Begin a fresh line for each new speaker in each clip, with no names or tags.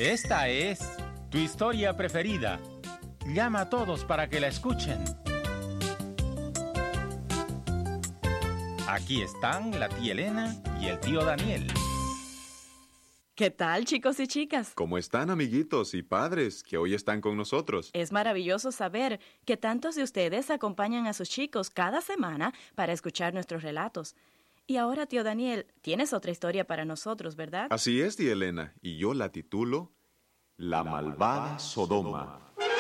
Esta es tu historia preferida. Llama a todos para que la escuchen. Aquí están la tía Elena y el tío Daniel.
¿Qué tal, chicos y chicas?
¿Cómo están, amiguitos y padres que hoy están con nosotros?
Es maravilloso saber que tantos de ustedes acompañan a sus chicos cada semana para escuchar nuestros relatos. Y ahora, tío Daniel, tienes otra historia para nosotros, ¿verdad?
Así es, tía Elena, y yo la titulo La malvada Sodoma.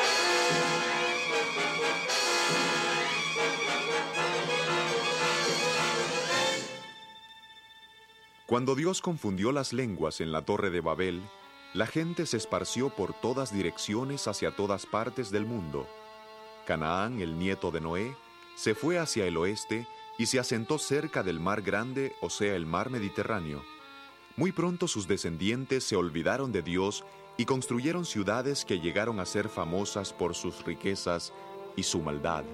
Cuando Dios confundió las lenguas en la Torre de Babel, la gente se esparció por todas direcciones hacia todas partes del mundo. Canaán, el nieto de Noé, se fue hacia el oeste y se asentó cerca del mar grande, o sea, el mar Mediterráneo. Muy pronto sus descendientes se olvidaron de Dios y construyeron ciudades que llegaron a ser famosas por sus riquezas y su maldad.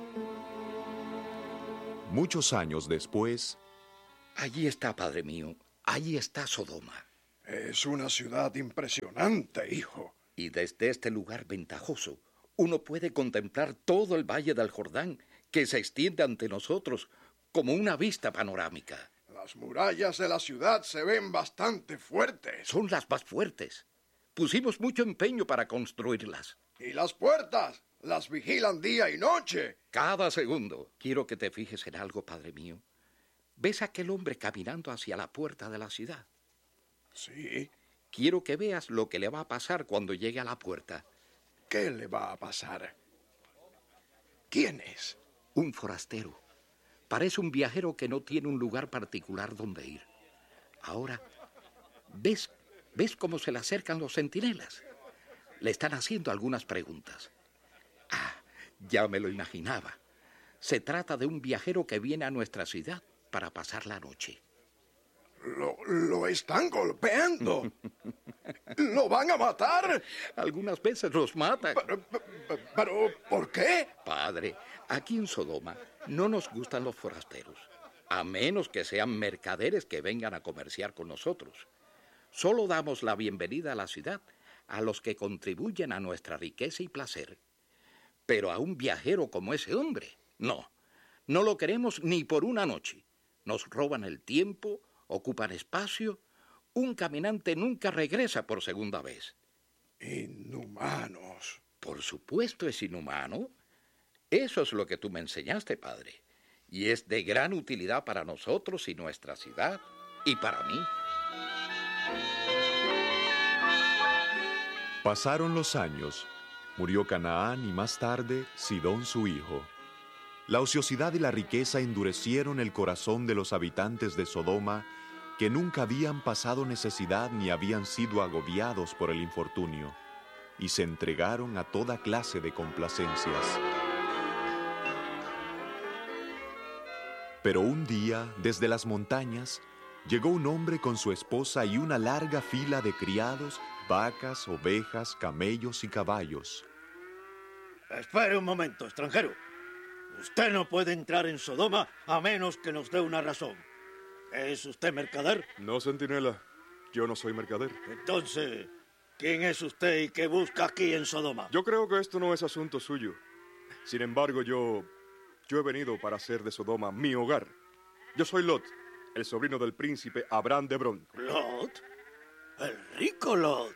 Muchos años después,
Allí está, padre mío, allí está Sodoma.
Es una ciudad impresionante, hijo.
Y desde este lugar ventajoso, uno puede contemplar todo el valle del Jordán, que se extiende ante nosotros como una vista panorámica.
Las murallas de la ciudad se ven bastante fuertes.
Son las más fuertes. Pusimos mucho empeño para construirlas.
Y las puertas las vigilan día y noche.
Cada segundo. Quiero que te fijes en algo, padre mío. ¿Ves a aquel hombre caminando hacia la puerta de la ciudad?
Sí.
Quiero que veas lo que le va a pasar cuando llegue a la puerta.
¿Qué le va a pasar? ¿Quién es?
Un forastero. Parece un viajero que no tiene un lugar particular donde ir. Ahora, ¿ves cómo se le acercan los centinelas? Le están haciendo algunas preguntas. Ah, ya me lo imaginaba. Se trata de un viajero que viene a nuestra ciudad para pasar la noche.
Lo están golpeando. ¿Lo van a matar?
Algunas veces los matan.
Pero, ¿por qué?
Padre, aquí en Sodoma no nos gustan los forasteros, a menos que sean mercaderes que vengan a comerciar con nosotros. Solo damos la bienvenida a la ciudad a los que contribuyen a nuestra riqueza y placer. Pero a un viajero como ese hombre, no lo queremos ni por una noche. Nos roban el tiempo, ocupan espacio. Un caminante nunca regresa por segunda vez.
Inhumanos.
Por supuesto es inhumano. Eso es lo que tú me enseñaste, padre. Y es de gran utilidad para nosotros y nuestra ciudad, y para mí.
pasaron los años. Murió Canaán y más tarde Sidón su hijo. La ociosidad y la riqueza endurecieron el corazón de los habitantes de Sodoma, que nunca habían pasado necesidad ni habían sido agobiados por el infortunio, y se entregaron a toda clase de complacencias. Pero un día, desde las montañas, llegó un hombre con su esposa y una larga fila de criados, vacas, ovejas, camellos y caballos.
Espere un momento, extranjero. Usted no puede entrar en Sodoma a menos que nos dé una razón. ¿Es usted mercader?
No, centinela. Yo no soy mercader.
Entonces, ¿quién es usted y qué busca aquí en Sodoma?
Yo creo que esto no es asunto suyo. Sin embargo, yo he venido para hacer de Sodoma mi hogar. Yo soy Lot, el sobrino del príncipe Abraham de Hebrón.
¿Lot? El rico Lot.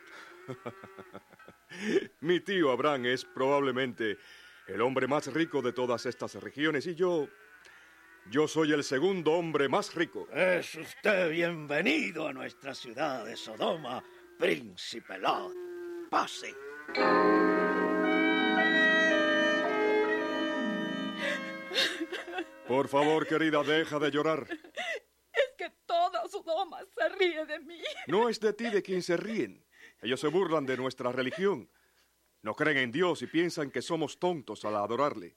Mi tío Abraham es probablemente el hombre más rico de todas estas regiones y yo soy el segundo hombre más rico.
Es usted bienvenido a nuestra ciudad de Sodoma, príncipe Lot. Pase.
Por favor, querida, deja de llorar.
Es que toda Sodoma se ríe de mí.
No es de ti de quien se ríen. Ellos se burlan de nuestra religión. No creen en Dios y piensan que somos tontos al adorarle.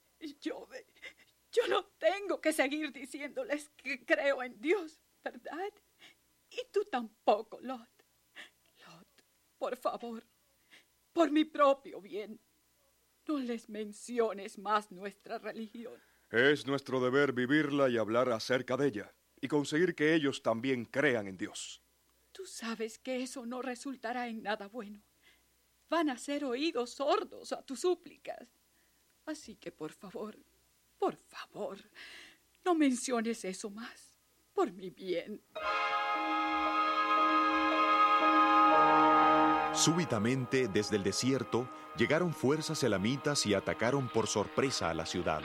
Yo no tengo que seguir diciéndoles que creo en Dios, ¿verdad? Y tú tampoco, Lot. Lot, por favor, por mi propio bien, no les menciones más nuestra religión.
Es nuestro deber vivirla y hablar acerca de ella, y conseguir que ellos también crean en Dios.
Tú sabes que eso no resultará en nada bueno. Van a ser oídos sordos a tus súplicas. Así que, por favor, no menciones eso más, por mi bien.
Súbitamente, desde el desierto, llegaron fuerzas elamitas y atacaron por sorpresa a la ciudad.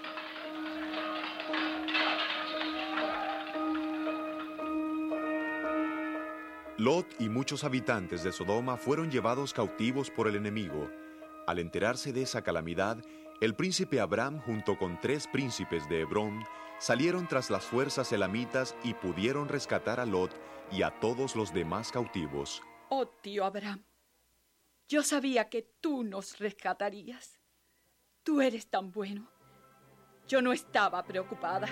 Lot y muchos habitantes de Sodoma fueron llevados cautivos por el enemigo. Al enterarse de esa calamidad, el príncipe Abram, junto con 3 príncipes de Hebrón, salieron tras las fuerzas elamitas y pudieron rescatar a Lot y a todos los demás cautivos.
Oh, tío Abraham, yo sabía que tú nos rescatarías. Tú eres tan bueno. Yo no estaba preocupada.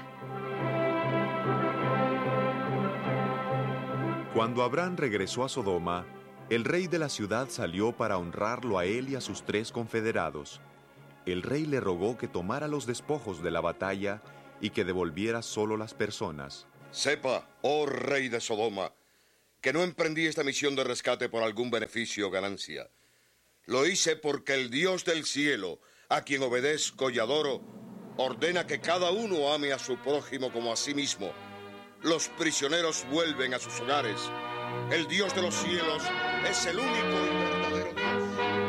Cuando Abram regresó a Sodoma, el rey de la ciudad salió para honrarlo a él y a sus 3 confederados. El rey le rogó que tomara los despojos de la batalla y que devolviera solo las personas.
Sepa, oh rey de Sodoma, que no emprendí esta misión de rescate por algún beneficio o ganancia. Lo hice porque el Dios del cielo, a quien obedezco y adoro, ordena que cada uno ame a su prójimo como a sí mismo. Los prisioneros vuelven a sus hogares. El Dios de los cielos es el único y verdadero Dios.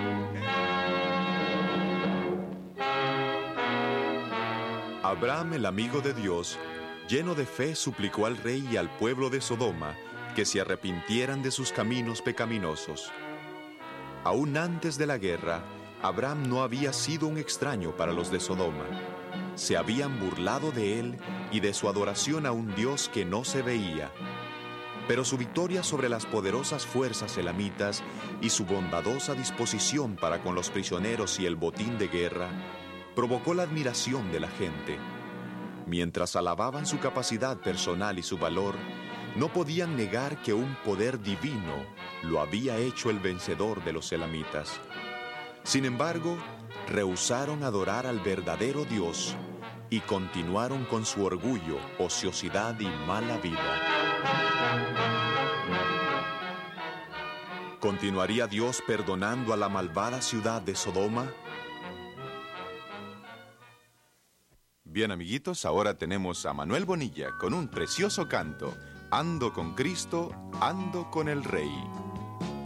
Abram, el amigo de Dios, lleno de fe, suplicó al rey y al pueblo de Sodoma que se arrepintieran de sus caminos pecaminosos. Aún antes de la guerra, Abram no había sido un extraño para los de Sodoma. Se habían burlado de él y de su adoración a un Dios que no se veía. Pero su victoria sobre las poderosas fuerzas elamitas y su bondadosa disposición para con los prisioneros y el botín de guerra provocó la admiración de la gente. Mientras alababan su capacidad personal y su valor, no podían negar que un poder divino lo había hecho el vencedor de los elamitas. Sin embargo, rehusaron adorar al verdadero Dios y continuaron con su orgullo, ociosidad y mala vida. ¿Continuaría Dios perdonando a la malvada ciudad de Sodoma?
Bien, amiguitos, ahora tenemos a Manuel Bonilla con un precioso canto. Ando con Cristo, ando con el Rey.